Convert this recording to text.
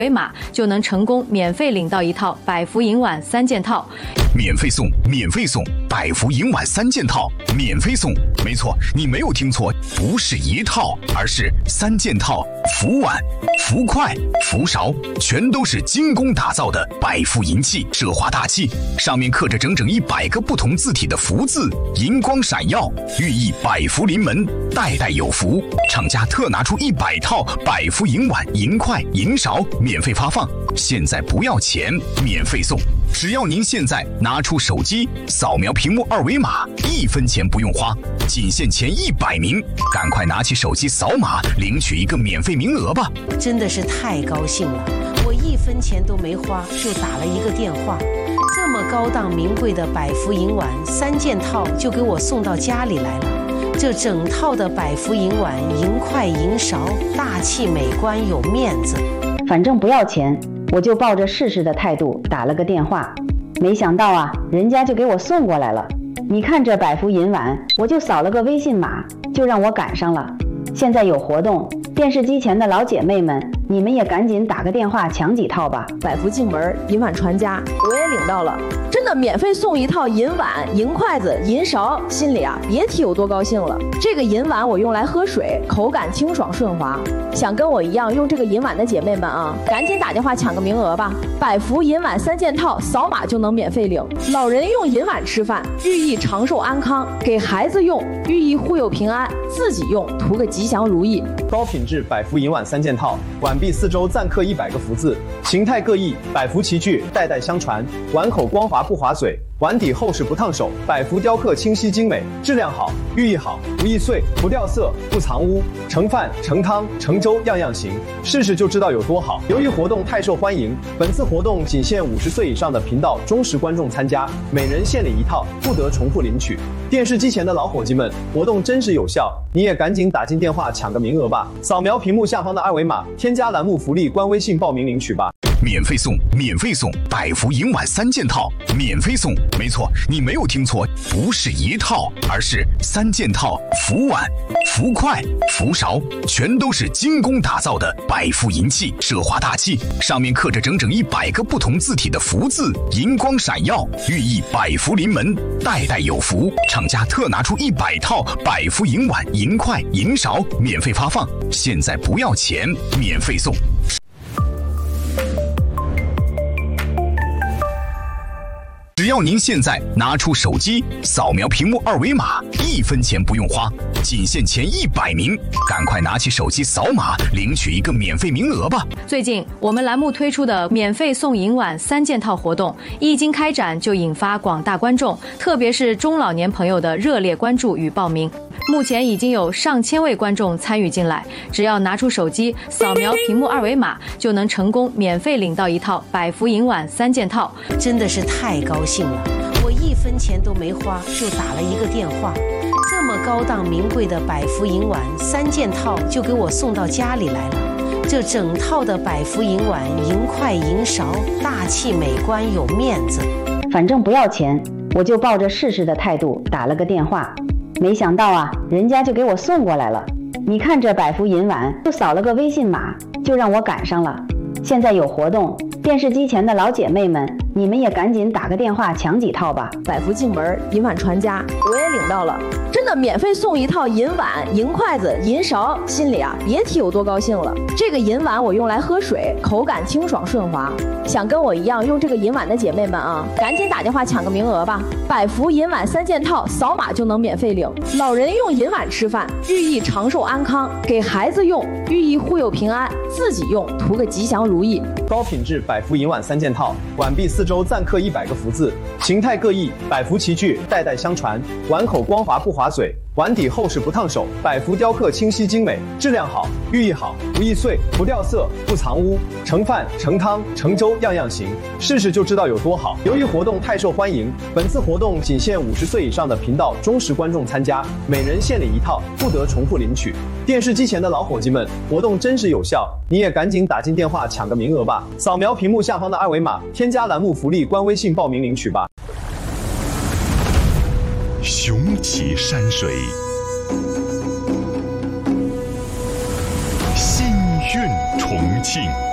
维码就能成功免费领到一套百福银碗3件套， 免费送，免费送，百福银碗3件套，免费送。没错，你没有听错，不是一套，而是3件套，福碗、福筷、福勺，全都是精工打造的百福银器，奢华大气，上面刻着整整100个不同字体的福字，银光闪耀，寓意百福临门，代代有福。厂家特拿出100套百福银碗、银筷、银勺免费发放，现在不要钱，免费送。只要您现在拿出手机，扫描屏幕2维码，1分钱不用花，仅限前100名，赶快拿起手机扫码领取一个免费名额吧！ 真的是太高兴了，我1分钱都没花就打了一个电话，这么高档名贵的百福银碗3件套就给我送到家里来了。这整套的百福银碗、银筷、银勺，大气美观有面子。 反正不要钱，我就抱着试试的态度打了个电话，没想到啊，人家就给我送过来了。你看这百福银碗，我就扫了个微信码，就让我赶上了。现在有活动，电视机前的老姐妹们，你们也赶紧打个电话抢几套吧。 百福进门，银碗传家，我也领到了，真的免费送一套银碗、银筷子、银勺，心里啊别提有多高兴了。这个银碗我用来喝水，口感清爽顺滑。想跟我一样用这个银碗的姐妹们啊，赶紧打电话抢个名额吧！百福银碗3件套，扫码就能免费领。老人用银碗吃饭，寓意长寿安康；给孩子用，寓意护佑平安；自己用，图个吉祥如意。 高品质百福银碗3件套，碗壁4周暂刻100个福字，形态各异，百福齐聚，代代相传。碗口光滑不划水，碗底厚实不烫手，百福雕刻清晰精美，质量好，寓意好，不易碎，不掉色，不藏污，盛饭、盛汤、盛粥样样行，试试就知道有多好。由于活动太受欢迎，本次活动仅限50岁以上的频道忠实观众参加，每人限领1套，不得重复领取。电视机前的老伙计们，活动真实有效，你也赶紧打进电话抢个名额吧！扫描屏幕下方的2维码，添加栏目福利官微信报名领取吧。 免费送，免费送，百福银碗3件套，免费送。没错，你没有听错，不是一套，而是3件套，福碗、福筷、福勺，全都是精工打造的百福银器，奢华大气，上面刻着整整100个不同字体的福字，银光闪耀，寓意百福临门，代代有福。厂家特拿出100套百福银碗、银筷、银勺免费发放，现在不要钱，免费送。只要您现在拿出手机，扫描屏幕2维码，1分钱不用花，仅限前100名，赶快拿起手机扫码领取一个免费名额吧！ 最近我们栏目推出的免费送银碗3件套活动，一经开展就引发广大观众，特别是中老年朋友的热烈关注与报名。目前已经有上千位观众参与进来，只要拿出手机扫描屏幕2维码，就能成功免费领到一套百福银碗3件套。 真的是太高兴了，我1分钱都没花就打了一个电话，这么高档名贵的百福银碗3件套就给我送到家里来了。这整套的百福银碗、银筷、银勺，大气美观有面子。 反正不要钱，我就抱着试试的态度打了个电话，没想到啊，人家就给我送过来了。你看这百福银碗，就扫了个微信码，就让我赶上了。现在有活动，电视机前的老姐妹们，你们也赶紧打个电话抢几套吧。 百福进门，银碗传家，我也领到了，真的免费送一套银碗、银筷子、银勺，心里啊别提有多高兴了。这个银碗我用来喝水，口感清爽顺滑。想跟我一样用这个银碗的姐妹们啊，赶紧打电话抢个名额吧！百福银碗3件套，扫码就能免费领。老人用银碗吃饭，寓意长寿安康；给孩子用，寓意护佑平安；自己用，图个吉祥如意。 高品质百福银碗3件套，碗壁4周暂刻100个福字，形态各异，百福齐聚，代代相传。碗口光滑不划水，碗底厚实不烫手，百福雕刻清晰精美，质量好，寓意好，不易碎，不掉色，不藏污，盛饭、盛汤、盛粥样样行，试试就知道有多好。由于活动太受欢迎，本次活动仅限50岁以上的频道忠实观众参加，每人限领1套，不得重复领取。电视机前的老伙计们，活动真实有效，你也赶紧打进电话抢个名额吧！扫描屏幕下方的2维码，添加栏目福利官微信报名领取吧。 雄奇山水，心韵重庆。